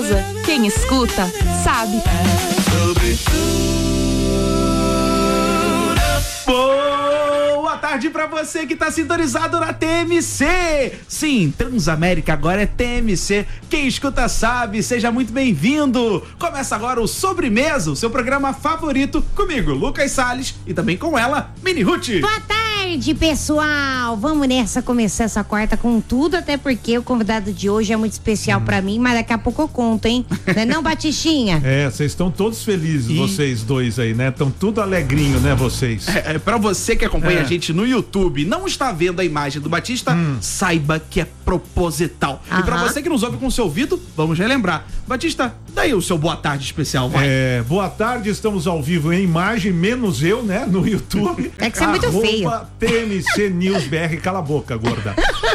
sobremesa, quem escuta, sabe. Boa tarde pra você que tá sintonizado na TMC. Sim, Transamérica agora é TMC. Quem escuta sabe, seja muito bem-vindo. Começa agora o Sobremesa, o seu programa favorito, comigo, Lucas Salles, e também com ela, Mini Ruth. Boa tarde, pessoal. Vamos nessa, começar essa quarta com tudo, até porque o convidado de hoje é muito especial pra mim, mas daqui a pouco eu conto, hein? Não é não, Batistinha? É, vocês estão todos felizes, vocês dois aí, né? Estão tudo alegrinho, né, vocês? Pra você que acompanha a gente no YouTube, não está vendo a imagem do Batista, saiba que é proposital. E pra você que nos ouve com o seu ouvido, vamos relembrar. Batista, daí o seu boa tarde especial, vai. Boa tarde, estamos ao vivo em imagem, menos eu, né, no YouTube. É que você é muito feio. TMC News BR, cala a boca, gorda.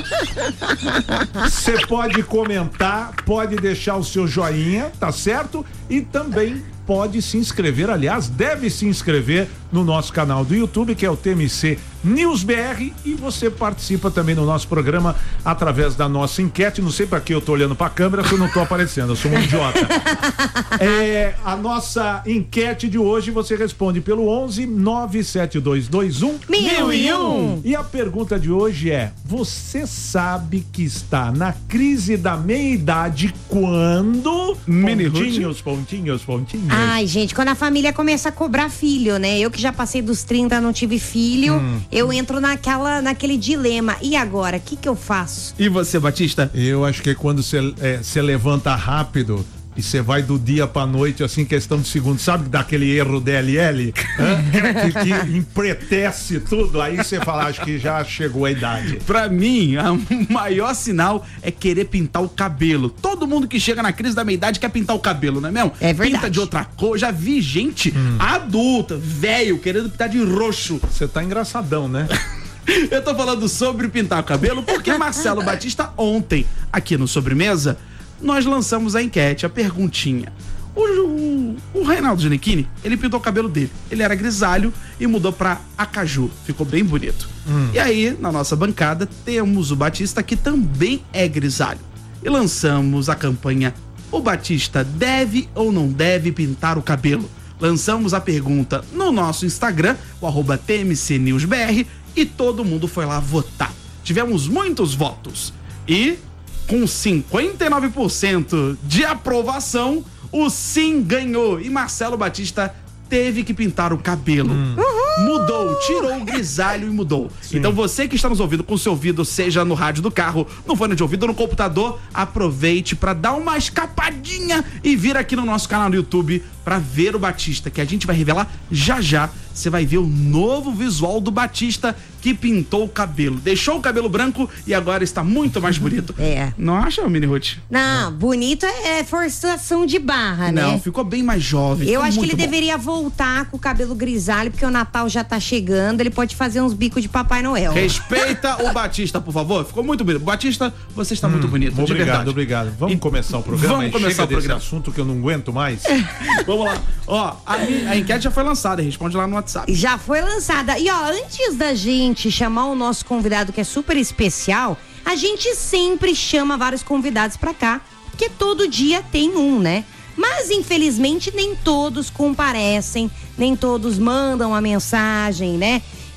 Você pode comentar, pode deixar o seu joinha, tá certo? E também pode se inscrever, aliás, deve se inscrever no nosso canal do YouTube, que é o TMC News BR, e você participa também no nosso programa através da nossa enquete. Não sei pra que eu tô olhando pra câmera, se eu não tô aparecendo, eu sou um idiota. A nossa enquete de hoje, você responde pelo 11 97221 1001. E a pergunta de hoje é: você sabe que está na crise da meia-idade quando? Mini Pontinhos. Ai, gente, quando a família começa a cobrar filho, né? Eu que já passei dos 30, não tive filho, eu entro naquele dilema. E agora, o que eu faço? E você, Batista? Eu acho que é quando você levanta rápido e você vai do dia pra noite, assim, questão de segundos, sabe, dá aquele erro DLL, que empretece tudo, aí você fala, acho que já chegou a idade. Pra mim, o maior sinal é querer pintar o cabelo. Todo mundo que chega na crise da meia-idade quer pintar o cabelo, não é mesmo? É verdade. Pinta de outra cor, já vi gente adulta, velho, querendo pintar de roxo. Você tá engraçadão, né? Eu tô falando sobre pintar o cabelo porque Marcelo Batista ontem, aqui no Sobremesa, nós lançamos a enquete, a perguntinha. O Reinaldo Ginequini, ele pintou o cabelo dele. Ele era grisalho e mudou pra acaju. Ficou bem bonito. E aí, na nossa bancada, temos o Batista, que também é grisalho. E lançamos a campanha: o Batista deve ou não deve pintar o cabelo? Lançamos a pergunta no nosso Instagram, o @TMCNewsBR, e todo mundo foi lá votar. Tivemos muitos votos. E com 59% de aprovação, o sim ganhou. E Marcelo Batista teve que pintar o cabelo. Mudou, tirou o grisalho e mudou. Sim. Então você que está nos ouvindo com o seu ouvido, seja no rádio do carro, no fone de ouvido ou no computador, aproveite para dar uma escapadinha e vir aqui no nosso canal no YouTube para ver o Batista, que a gente vai revelar já já. Você vai ver o novo visual do Batista, que pintou o cabelo. Deixou o cabelo branco e agora está muito mais bonito. Não acha, Mini Ruth? Não, bonito é forçação de barra, né? Não, ficou bem mais jovem. Eu acho que ele bom. deveria voltar com o cabelo grisalho, porque o Natal já tá chegando, ele pode fazer uns bicos de Papai Noel. Respeita o Batista, por favor. Ficou muito bonito. Batista, você está muito bonito. Obrigado. Vamos começar o programa? Vamos começar o programa. Desse assunto que eu não aguento mais. Vamos lá. Ó, a enquete já foi lançada, responde lá no WhatsApp. Já foi lançada. E ó, antes da gente chamar o nosso convidado, que é super especial, a gente sempre chama vários convidados pra cá, porque todo dia tem um, né? Mas infelizmente nem todos comparecem, nem todos mandam a mensagem, né?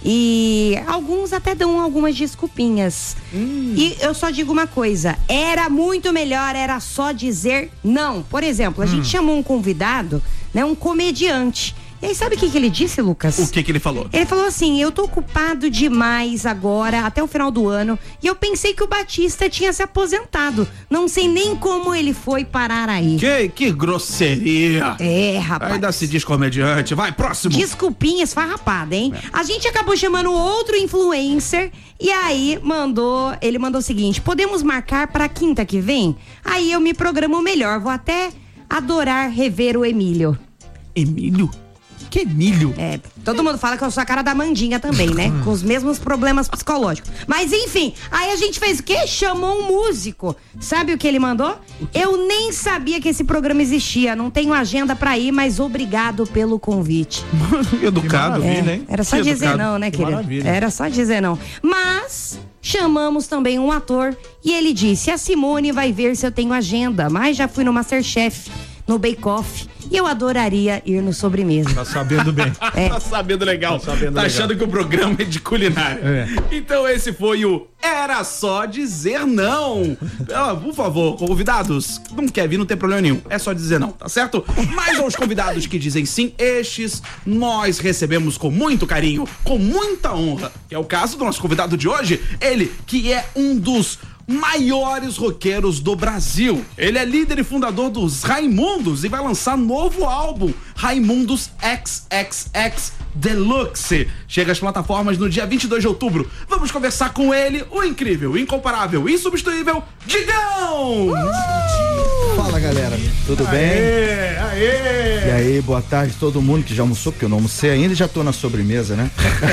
E alguns até dão algumas desculpinhas. E eu só digo uma coisa: era muito melhor, era só dizer não. Por exemplo, a gente chamou um convidado, né? Um comediante. E aí, sabe o que ele disse, Lucas? O que ele falou? Ele falou assim: eu tô ocupado demais agora, até o final do ano, e eu pensei que o Batista tinha se aposentado. Não sei nem como ele foi parar aí. Que grosseria. Rapaz. Ainda se diz comediante. Vai, próximo. Desculpinha esfarrapada, hein? A gente acabou chamando outro influencer, e aí ele mandou o seguinte: podemos marcar pra quinta que vem? Aí eu me programo melhor, vou até adorar rever o Emílio. Emílio? Que Emílio? Todo mundo fala que eu sou a cara da Mandinga também, né? Com os mesmos problemas psicológicos. Mas enfim, aí a gente fez o quê? Chamou um músico. Sabe o que ele mandou? Eu nem sabia que esse programa existia. Não tenho agenda pra ir, mas obrigado pelo convite. Educado. Hein? Era só dizer não, né, querido? Maravilha. Era só dizer não. Mas chamamos também um ator e ele disse: a Simone vai ver se eu tenho agenda, mas já fui no Masterchef, no Bake Off, e eu adoraria ir no Sobremesa. Tá sabendo bem. Tá sabendo legal. Tá achando que o programa é de culinária. Então esse foi o Era Só Dizer Não. Por favor, convidados, não quer vir, não tem problema nenhum. É só dizer não, tá certo? Mas aos convidados que dizem sim, estes nós recebemos com muito carinho, com muita honra. Que é o caso do nosso convidado de hoje, ele que é um dos maiores roqueiros do Brasil. Ele é líder e fundador dos Raimundos e vai lançar novo álbum, Raimundos XXX Deluxe. Chega às plataformas no dia 22 de outubro. Vamos conversar com ele, o incrível, incomparável, insubstituível Digão! Fala, galera, tudo bem? E aí, boa tarde a todo mundo que já almoçou, porque eu não almocei ainda e já tô na sobremesa, né?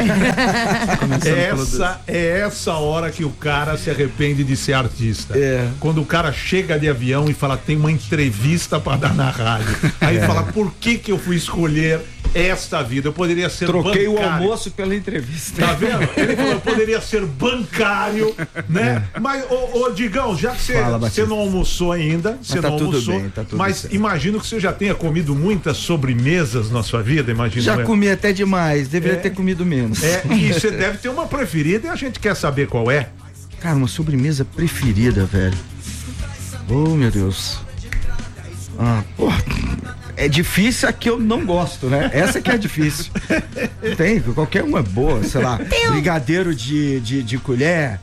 Essa hora que o cara se arrepende de ser artista. Quando o cara chega de avião e fala, tem uma entrevista pra dar na rádio. Aí fala, por que eu fui escolher esta vida? Eu poderia ser Troquei bancário. o almoço pela entrevista. Tá vendo? Ele falou, eu poderia ser bancário, né? Mas, ô Digão, já que você não almoçou ainda, você tá não tudo almoçou, bem, tá tudo mas certo. Imagino que você já tenha comido muitas sobremesas na sua vida, imagino. Já comi até demais, deveria ter comido menos. E você deve ter uma preferida e a gente quer saber qual é. Cara, uma sobremesa preferida, velho. Oh, meu Deus. É difícil a que eu não gosto, né? Essa que é difícil. Tem, qualquer uma é boa, sei lá. Brigadeiro de colher.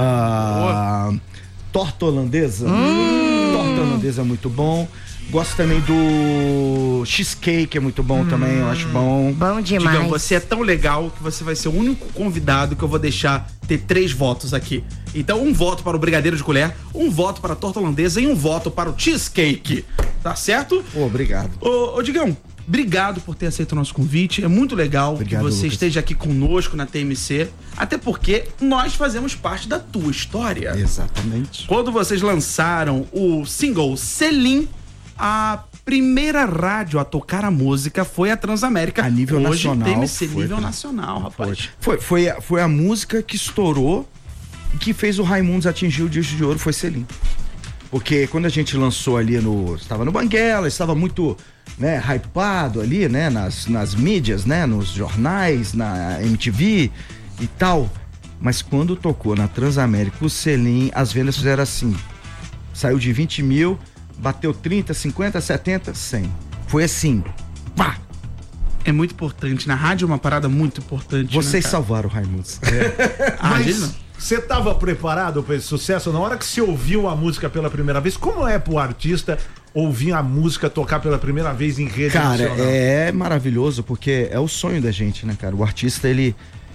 Torta holandesa. Torta holandesa é muito bom. Gosto também do cheesecake, é muito bom também, eu acho bom. Bom demais. Digão, você é tão legal que você vai ser o único convidado que eu vou deixar ter 3 votos aqui. Então, um voto para o brigadeiro de colher, um voto para a torta holandesa e um voto para o cheesecake. Tá certo? Obrigado. Ô Digão, obrigado por ter aceito o nosso convite. É muito legal que você Lucas. esteja aqui conosco na TMC, até porque nós fazemos parte da tua história. Exatamente. Quando vocês lançaram o single Selim, a primeira rádio a tocar a música foi a Transamérica. A nível hoje nacional. TMC nível nacional, rapaz. Foi a música que estourou e que fez o Raimundos atingir o disco de ouro, foi Selim. Porque quando a gente lançou ali estava no Banguela, estava muito, né, hypado ali, né, nas mídias, né, nos jornais, na MTV e tal. Mas quando tocou na Transamérica o Selim, as vendas fizeram assim. Saiu de 20 mil, bateu 30, 50, 70, 100. Foi assim, pá! É muito importante. Na rádio é uma parada muito importante. Vocês né, salvaram o Raimundos. Mas você estava preparado para esse sucesso? Na hora que você ouviu a música pela primeira vez, como é pro artista ouvir a música tocar pela primeira vez em rede nacional? Cara, é maravilhoso, porque é o sonho da gente, né, cara? O artista, ele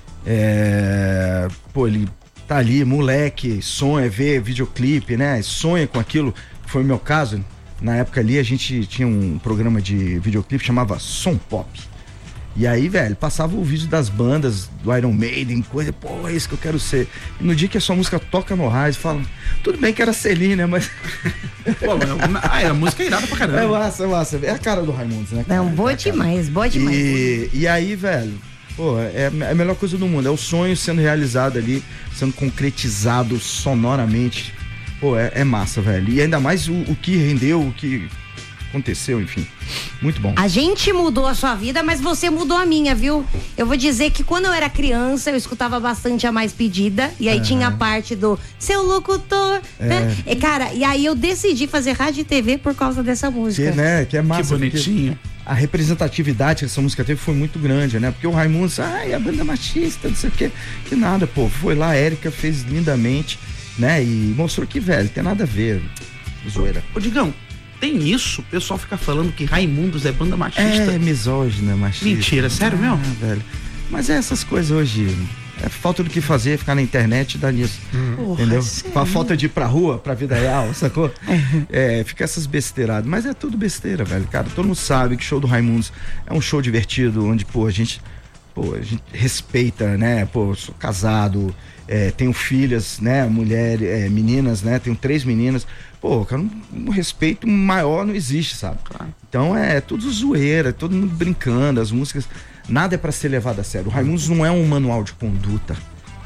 tá ali, moleque, sonha, vê videoclipe, né? Sonha com aquilo. Foi o meu caso. Na época ali, a gente tinha um programa de videoclipe que chamava Som Pop. E aí, velho, passava o vídeo das bandas, do Iron Maiden, coisa, pô, é isso que eu quero ser. E no dia que a sua música toca no rádio, fala, tudo bem que era Selim, né, mas... Pô, a música é irada pra caramba. É massa. É a cara do Raimundos, né? Não, boa demais, boa demais. E aí, velho, pô, é a melhor coisa do mundo. É o sonho sendo realizado ali, sendo concretizado sonoramente. Pô, é massa, velho. E ainda mais o que rendeu, o que aconteceu, enfim. Muito bom. A gente mudou a sua vida, mas você mudou a minha, viu? Eu vou dizer que quando eu era criança, eu escutava bastante A Mais Pedida. E aí tinha a parte do seu locutor, né? E, cara, e aí eu decidi fazer rádio e TV por causa dessa música. Que é massa. Que bonitinho. A representatividade que essa música teve foi muito grande, né? Porque o Raimundos, a banda machista, não sei o quê. Que nada, pô. Foi lá, a Érica fez lindamente, né? E mostrou que, velho, tem nada a ver. Zoeira. Ô, Digão, tem isso? O pessoal fica falando que Raimundos é banda machista. É misógina, machista. Mentira, sério mesmo? Velho. Mas essas coisas hoje, é falta do que fazer, ficar na internet e dar nisso. Entendeu? Com a falta de ir pra rua, pra vida real, sacou? Fica essas besteiradas. Mas é tudo besteira, velho. Cara, todo mundo sabe que o show do Raimundos é um show divertido, onde, a gente respeita, né? Eu sou casado, tenho filhas, né? Meninas, né? Tenho 3 meninas. Cara, um respeito maior não existe, sabe? Claro. Então é tudo zoeira, todo mundo brincando, as músicas, nada é pra ser levado a sério. O Raimundos não é um manual de conduta. O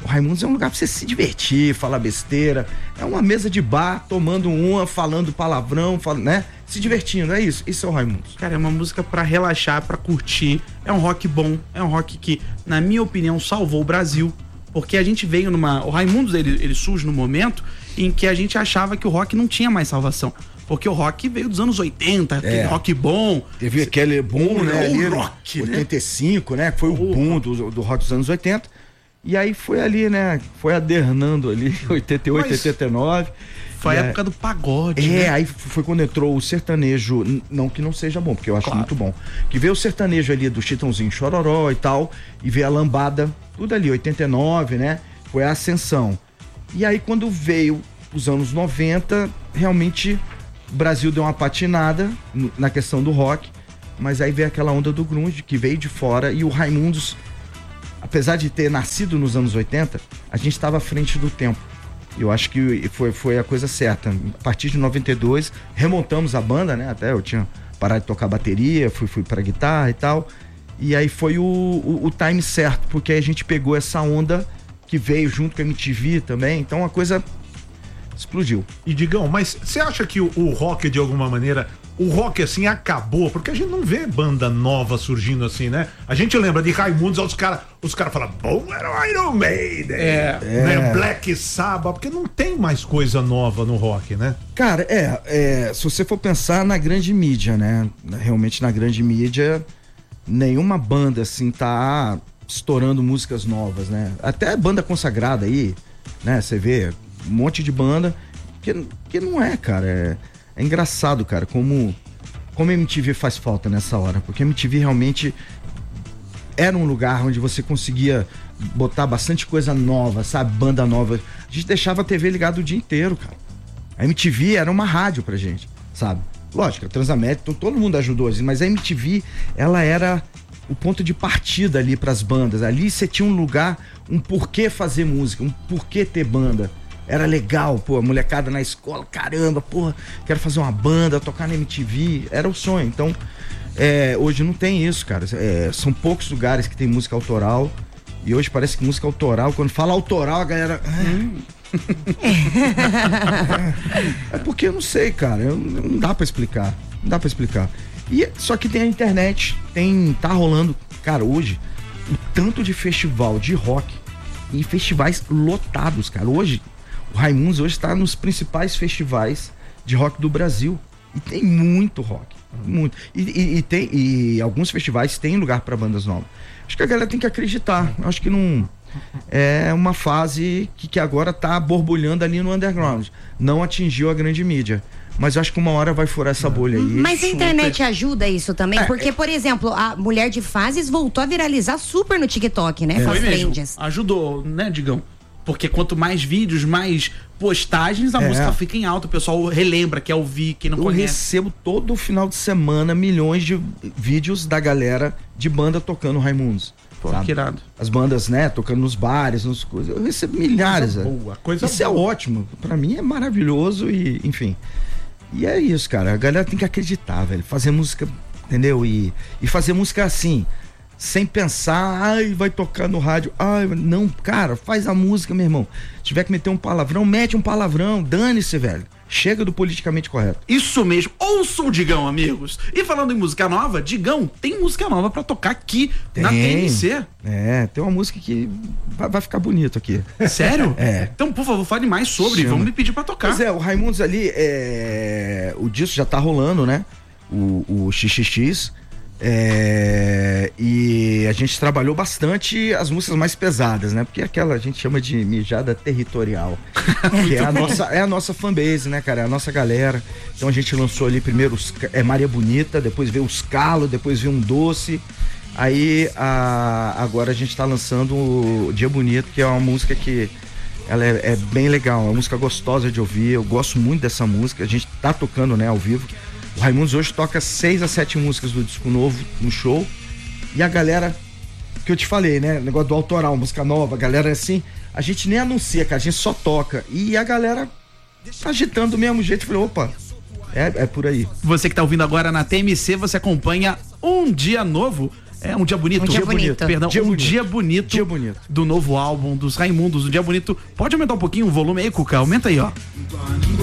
Raimundos é um lugar pra você se divertir, falar besteira. É uma mesa de bar, tomando uma, falando palavrão, né? Se divertindo, é isso. Isso é o Raimundos. Cara, é uma música pra relaxar, pra curtir. É um rock bom, é um rock que, na minha opinião, salvou o Brasil. Porque a gente veio numa... O Raimundos, ele surge no momento em que a gente achava que o rock não tinha mais salvação. Porque o rock veio dos anos 80, aquele rock bom. Teve aquele boom, né? O rock, 85, né? Foi o boom do rock dos anos 80. E aí foi ali, né? Foi adernando ali, 88, 89. Foi a época do pagode, né? Aí foi quando entrou o sertanejo, não que não seja bom, porque eu acho muito bom. Que veio o sertanejo ali do Chitãozinho Chororó e tal, e veio a lambada, tudo ali, 89, né? Foi a ascensão. E aí quando veio os anos 90, realmente o Brasil deu uma patinada na questão do rock, mas aí veio aquela onda do grunge, que veio de fora, e o Raimundos, apesar de ter nascido nos anos 80, a gente estava à frente do tempo. Eu acho que foi a coisa certa. A partir de 92, remontamos a banda, né? Até eu tinha parado de tocar bateria, fui pra guitarra e tal. E aí foi o time certo, porque aí a gente pegou essa onda que veio junto com a MTV também. Então a coisa explodiu. E Digão, mas você acha que o rock, de alguma maneira, o rock assim acabou? Porque a gente não vê banda nova surgindo assim, né? A gente lembra de Raimundos, os caras falam, bom, era o Iron Maiden, né? Black Sabbath, porque não tem mais coisa nova no rock, né? Cara, se você for pensar na grande mídia, né? Realmente na grande mídia, nenhuma banda assim tá estourando músicas novas, né? Até banda consagrada aí, né? Você vê um monte de banda que não é, cara. É engraçado, cara, como a MTV faz falta nessa hora, porque a MTV realmente era um lugar onde você conseguia botar bastante coisa nova, sabe? Banda nova. A gente deixava a TV ligada o dia inteiro, cara. A MTV era uma rádio pra gente, sabe? Lógico, a Transamérica, todo mundo ajudou, mas a MTV, ela era o ponto de partida ali pras bandas. Ali você tinha um lugar, um porquê fazer música, um porquê ter banda. Era legal, pô, a molecada na escola, caramba, porra, quero fazer uma banda, tocar na MTV, era o sonho. Então, hoje não tem isso, cara. São poucos lugares que tem música autoral, e hoje parece que música autoral, quando fala autoral, a galera... É porque eu não sei, cara, não dá pra explicar, só que tem a internet, tá rolando, cara, hoje, o tanto de festival de rock, e festivais lotados, cara, hoje... O Raimundos hoje está nos principais festivais de rock do Brasil. E tem muito rock. Muito. E alguns festivais têm lugar para bandas novas. Acho que a galera tem que acreditar. Acho que não. É uma fase que agora tá borbulhando ali no underground. Não atingiu a grande mídia. Mas eu acho que uma hora vai furar essa bolha aí. Mas a internet ajuda isso também? Porque, por exemplo, a Mulher de Fases voltou a viralizar super no TikTok, né? Foi mesmo. Ajudou, né, Digão? Porque quanto mais vídeos, mais postagens, a música fica em alta. O pessoal relembra, quer ouvir, quem não conhece. Eu recebo todo final de semana milhões de vídeos da galera de banda tocando Raimundos. Pô, que irado. As bandas, né, tocando nos bares, nas coisas. Eu recebo milhares. Isso é ótimo. Pra mim é maravilhoso e, enfim. E é isso, cara. A galera tem que acreditar, velho. Fazer música, entendeu? E fazer música assim... Sem pensar, vai tocar no rádio. Não, cara, faz a música, meu irmão. Se tiver que meter um palavrão, mete um palavrão. Dane-se, velho. Chega do politicamente correto. Isso mesmo. Ouça o Digão, amigos. E falando em música nova, Digão, tem música nova pra tocar aqui na TMC? Tem uma música que vai ficar bonito aqui. Sério? Então, por favor, fale mais sobre. Vamos me pedir pra tocar. Pois o Raimundos ali, o disco já tá rolando, né? O XXX. E a gente trabalhou bastante as músicas mais pesadas, né? Porque aquela a gente chama de mijada territorial. Que é a nossa fanbase, né, cara? É a nossa galera. Então a gente lançou ali primeiro Maria Bonita, depois veio os Calos, depois veio Um Doce. Aí agora a gente tá lançando o Dia Bonito, que é uma música que ela é bem legal, é uma música gostosa de ouvir. Eu gosto muito dessa música. A gente tá tocando, né, ao vivo. O Raimundos hoje toca 6 a 7 músicas do disco novo no show. E a galera, que eu te falei, né? Negócio do autoral, música nova, a galera assim, a gente nem anuncia, cara, a gente só toca. E a galera tá agitando do mesmo jeito. Eu falei, opa, é por aí. Você que tá ouvindo agora na TMC, você acompanha Um Dia Novo. É um dia bonito. Um dia bonito. Perdão, Dia um bonito. dia bonito. Dia bonito. Do novo álbum dos Raimundos, um dia bonito. Pode aumentar um pouquinho o volume aí, Cuca? Aumenta aí, ó.